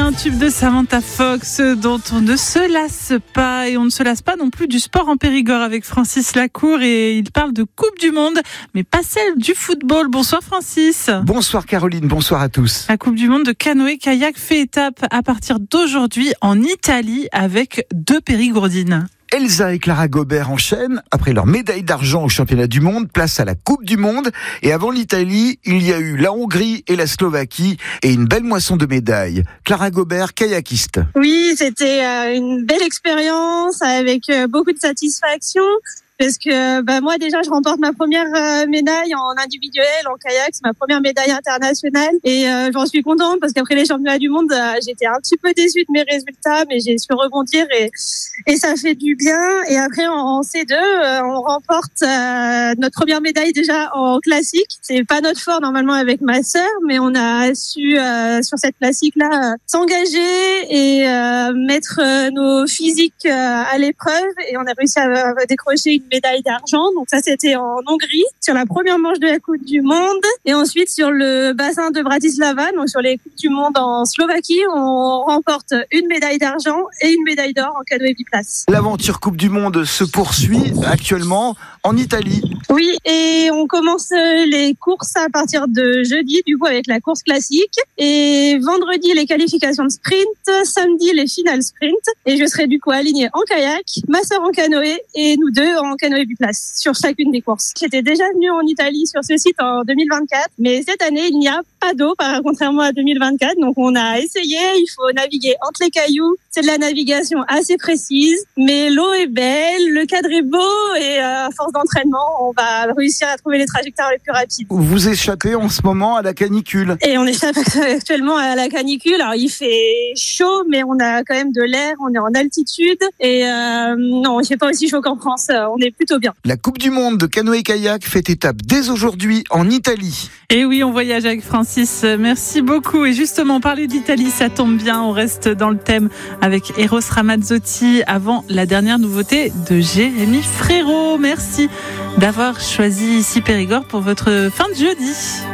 un tube de Samantha Fox dont on ne se lasse pas, et on ne se lasse pas non plus du sport en Périgord avec Francis Lacour, et il parle de Coupe du Monde, mais pas celle du football. Bonsoir Francis. Bonsoir Caroline, bonsoir à tous. La Coupe du Monde de canoë-kayak fait étape à partir d'aujourd'hui en Italie avec 2 Périgourdines. Elsa et Clara Gobert enchaînent. Après leur médaille d'argent au championnat du monde, place à la Coupe du Monde. Et avant l'Italie, il y a eu la Hongrie et la Slovaquie et une belle moisson de médailles. Clara Gobert, kayakiste. Oui, c'était une belle expérience avec beaucoup de satisfaction. Parce que moi déjà je remporte ma première médaille en individuel en kayak, c'est ma première médaille internationale et j'en suis contente parce qu'après les championnats du monde j'étais un petit peu déçue de mes résultats, mais j'ai su rebondir et ça fait du bien. Et après en C2 on remporte notre première médaille déjà en classique. C'est pas notre fort normalement avec ma sœur, mais on a su sur cette classique là s'engager et mettre nos physiques à l'épreuve, et on a réussi à décrocher une médaille d'argent. Donc ça c'était en Hongrie sur la première manche de la Coupe du Monde, et ensuite sur le bassin de Bratislava, donc sur les Coupes du Monde en Slovaquie, on remporte une médaille d'argent et une médaille d'or en canoë biplace. L'aventure Coupe du Monde se poursuit actuellement en Italie. Oui, et on commence les courses à partir de jeudi, du coup avec la course classique, et vendredi les qualifications de sprint, samedi les finales sprint, et je serai du coup alignée en kayak, ma sœur en canoë et nous deux en canoë biplace sur chacune des courses. J'étais déjà venue en Italie sur ce site en 2024, mais cette année il n'y a pas d'eau, contrairement à 2024, donc on a essayé. Il faut naviguer entre les cailloux, c'est de la navigation assez précise, mais l'eau est belle, le cadre est beau, et à force d'entraînement on va réussir à trouver les trajectoires les plus rapides. Vous échappez en ce moment à la canicule. Et on échappe actuellement à la canicule. Alors il fait chaud, mais on a quand même de l'air, on est en altitude, et non, il fait pas aussi chaud qu'en France, on est plutôt bien. La Coupe du Monde de canoë-kayak fait étape dès aujourd'hui en Italie. Et oui, on voyage avec Francis, merci beaucoup. Et justement, parler d'Italie, ça tombe bien, on reste dans le thème avec Eros Ramazzotti avant la dernière nouveauté de Jérémy Frérot. Merci d'avoir choisi ici Périgord pour votre fin de jeudi.